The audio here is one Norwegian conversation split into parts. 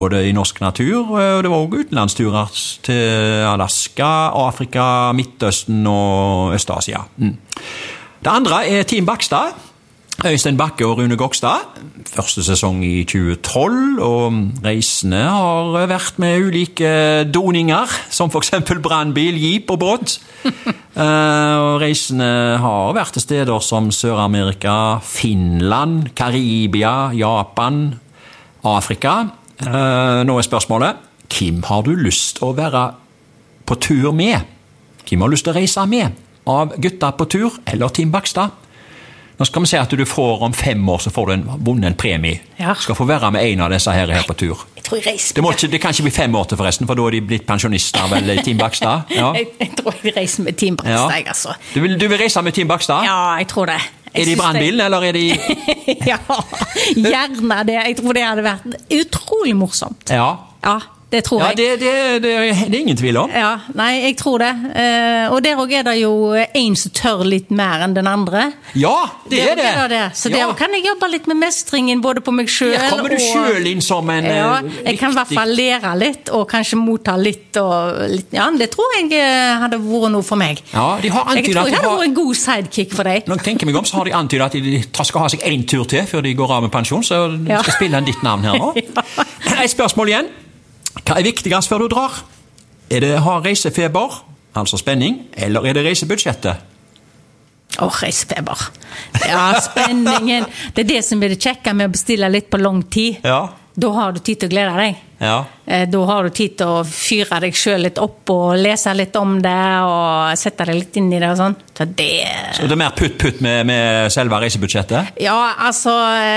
både i norsk natur, og det var også utenlandsturer til Alaska, Afrika, Midtøsten og Øst-Asia. Det andre Team Bakstad. Øystein Bakke og Rune Gokstad. Første sesong i 2012, og reisene har vært med ulike doninger, som for eksempel brandbil, jeep og båt. Og reisene har vært til steder som Sør-Amerika, Finland, Karibia, Japan, Afrika. Nå spørsmålet, hvem har du lyst å være på tur med? Hvem har lyst å reise med? Av gutta på tur eller Team Bakstad? Nå skal vi se at du får om 5 år så får du vunnet en premie. Ja. Skal få være med en av disse her på tur. Jeg tror jeg reiser med det kan ikke bli 5 år til forresten, for da er de blitt pensjonister vel Team Bakstad. Ja. Jeg tror jeg reiser med Team Bakstad, altså. Du vil reise med Team Bakstad? Ja, jeg tror det. Er de i brandbilen, eller er de... Ja, gjerne det. Jeg tror det hadde vært utrolig morsomt. Ja. Ja, det tror jeg. Ja, det er ingen tvil om. Ja, nei, jeg tror det. Og der også det jo en som tør litt mer enn den andre. Ja, det er det. Så der kan jeg jobbe litt med mestringen, både på meg selv. Ja, kommer du selv inn som en jeg kan i hvert fall lære litt, og kanskje motta litt. Ja, det tror jeg hadde vært noe for meg. Ja, de har antydet jeg tror jeg hadde vært en god sidekick for deg. Når jeg tenker meg om, så har de antydet at de skal ha seg en tur til før de går av med pensjon, så de skal spille en ditt navn her nå. Et spørsmål igjen. Hva er viktigast før du drar? Er det å ha reisefeber, altså spenning, eller er det reisebudsjettet? Reisefeber. Ja, spenningen. Det er det som er det kjekke med å bestille litt på lang tid. Ja. Da har du tid til å glede deg. Ja. Da har du tid til å fyre deg selv litt opp og lese litt om det og sette deg litt inn i det og sånn. Så det er mer putt med selve reisebudsjettet? Ja, altså,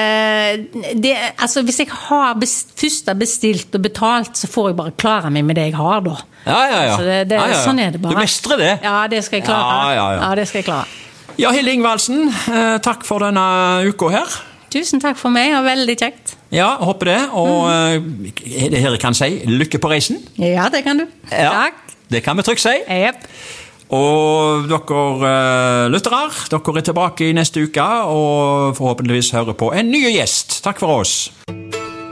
hvis jeg har først bestilt og betalt, så får jeg bare klare meg med det jeg har da. Ja. Så sånn er det bare. Du mestrer det? Ja, det skal jeg klare. Ja, det skal jeg klare. Ja, Hilde Ingvaldsen, takk for denne uka her. Tusen takk for meg, og veldig kjekt. Ja, håper det. Og er det her jeg kan si lykke på reisen? Ja, det kan du. Ja, takk. Det kan vi trygt si. Yep. Og dere lyttere, dere er tilbake i neste uke, og forhåpentligvis hører på en ny gjest. Takk for oss.